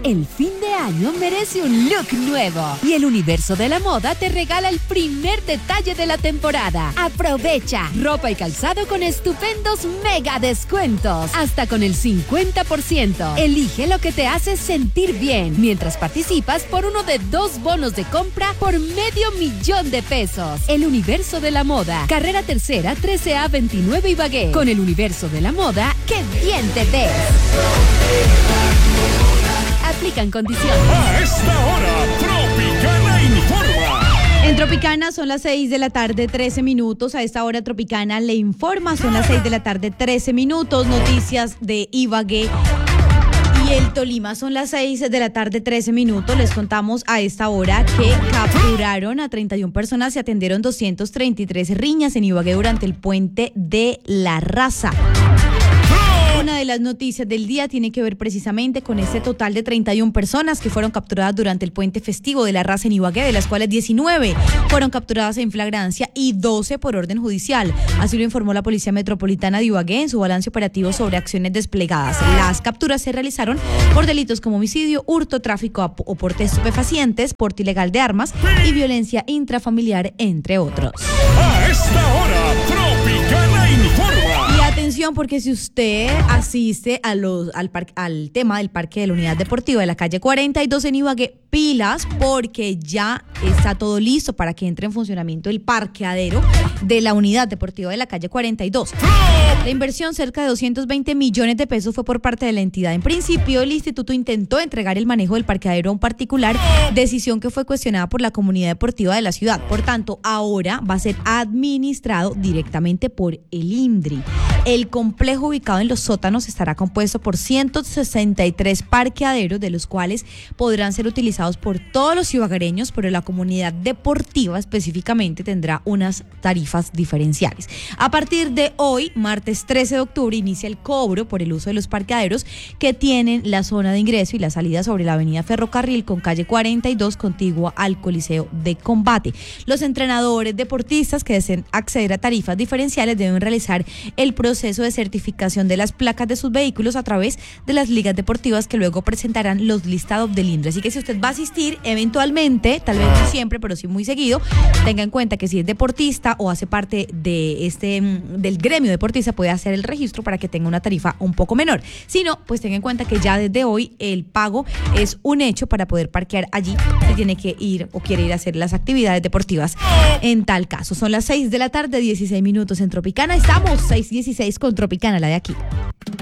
El fin de año merece un look nuevo y el universo de la moda te regala el primer detalle de la temporada. Aprovecha ropa y calzado con estupendos mega descuentos, hasta con el 50%. Elige lo que te hace sentir bien mientras participas por uno de 2 bonos de compra por $500,000 pesos. El universo de la moda, carrera tercera 13A 29 Ibagué. Con el universo de la moda, ¡qué bien te ves! Aplican condiciones. A esta hora, Tropicana informa. En Tropicana son las 6 de la tarde, 13 minutos. A esta hora Tropicana le informa, son las 6 de la tarde, 13 minutos. Noticias de Ibagué y el Tolima, son las 6 de la tarde, 13 minutos. Les contamos a esta hora que capturaron a 31 personas y atendieron 233 riñas en Ibagué durante el puente de La Raza. Una de las noticias del día tiene que ver precisamente con este total de 31 personas que fueron capturadas durante el puente festivo de La Raza en Ibagué, de las cuales 19 fueron capturadas en flagrancia y 12 por orden judicial. Así lo informó la Policía Metropolitana de Ibagué en su balance operativo sobre acciones desplegadas. Las capturas se realizaron por delitos como homicidio, hurto, tráfico o porte de estupefacientes, porte ilegal de armas y violencia intrafamiliar, entre otros. A esta hora, Tropicana informa. Y atención, porque si usted asiste al tema del parque de la unidad deportiva de la calle 42 en Ibagué, pilas, porque ya está todo listo para que entre en funcionamiento el parqueadero de la unidad deportiva de la calle 42. La inversión, cerca de 220 millones de pesos, fue por parte de la entidad. En principio, el instituto intentó entregar el manejo del parqueadero a un particular, decisión que fue cuestionada por la comunidad deportiva de la ciudad. Por tanto, ahora va a ser administrado directamente por el INDRI. El complejo, ubicado en los sótanos, estará compuesto por 163 parqueaderos, de los cuales podrán ser utilizados por todos los ibaguereños, pero la comunidad deportiva específicamente tendrá unas tarifas diferenciales. A partir de hoy, martes 13 de octubre, inicia el cobro por el uso de los parqueaderos que tienen la zona de ingreso y la salida sobre la avenida Ferrocarril con calle 42, contigua al Coliseo de Combate. Los entrenadores deportistas que deseen acceder a tarifas diferenciales deben realizar el proceso de certificación de las placas de sus vehículos a través de las ligas deportivas, que luego presentarán los listados del INDRI. Así que si usted va a asistir eventualmente, tal vez no siempre, pero sí muy seguido, tenga en cuenta que si es deportista o hace parte de del gremio deportista, puede hacer el registro para que tenga una tarifa un poco menor. Si no, pues tenga en cuenta que ya desde hoy el pago es un hecho para poder parquear allí. Se tiene que ir o quiere ir a hacer las actividades deportivas en tal caso. Son las 6 de la tarde, 16 minutos en Tropicana. Estamos 6:16 con Tropicana, la de aquí.